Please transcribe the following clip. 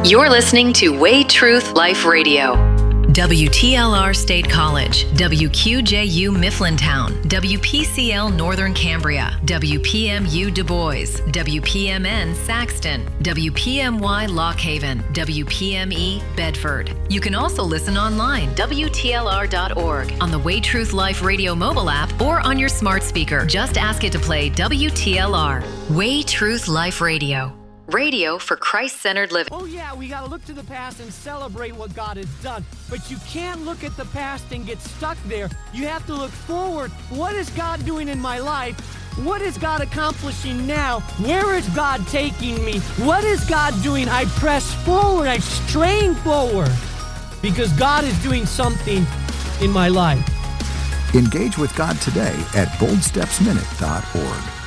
You're listening to Way Truth Life Radio. WTLR State College, WQJU Mifflintown, WPCL Northern Cambria, WPMU Du Bois, WPMN Saxton, WPMY Lock Haven, WPME Bedford. You can also listen online, WTLR.org, on the Way Truth Life Radio mobile app, or on your smart speaker. Just ask it to play WTLR. Way Truth Life Radio. Radio for Christ-centered living. Oh yeah, we gotta look to the past and celebrate what God has done. But you can't look at the past and get stuck there. You have to look forward. What is God doing in my life? What is God accomplishing now? Where is God taking me? What is God doing? I press forward. I strain forward. Because God is doing something in my life. Engage with God today at boldstepsminute.org.